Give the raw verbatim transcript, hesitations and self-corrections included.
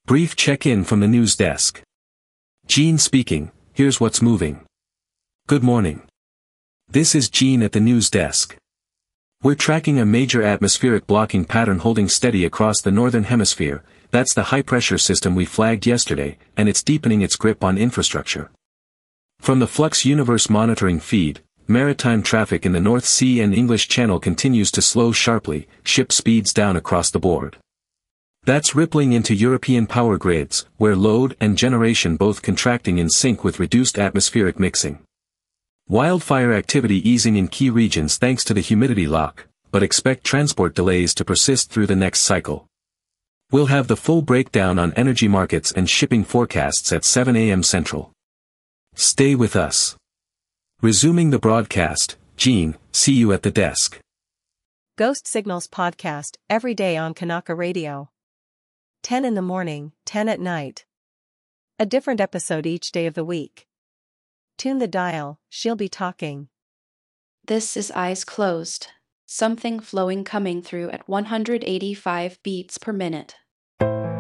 Brief check-in from the news desk. Gene speaking, here's what's moving. Good morning. This is Gene at the news desk. We're tracking a major atmospheric blocking pattern holding steady across the northern hemisphere. That's the high-pressure system we flagged yesterday, and it's deepening its grip on infrastructure. From the Flux Universe monitoring feed, maritime traffic in the North Sea and English Channel continues to slow sharply, ship speeds down across the board. That's rippling into European power grids, where load and generation both contracting in sync with reduced atmospheric mixing. Wildfire activity easing in key regions thanks to the humidity lock, but expect transport delays to persist through the next cycle. We'll have the full breakdown on energy markets and shipping forecasts at seven a m Central. Stay with us. Resuming the broadcast, Gene, see you at the desk. Ghost Signals podcast, every day on Kanaka Radio. ten in the morning, ten at night. A different episode each day of the week. Tune the dial, she'll be talking. This is Eyes Closed. Something flowing coming through at one hundred eighty-five beats per minute.